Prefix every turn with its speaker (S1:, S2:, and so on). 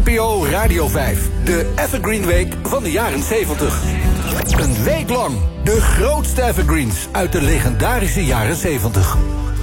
S1: NPO Radio 5. De Evergreen Week van de jaren 70. Een week lang de grootste evergreens uit de legendarische jaren 70.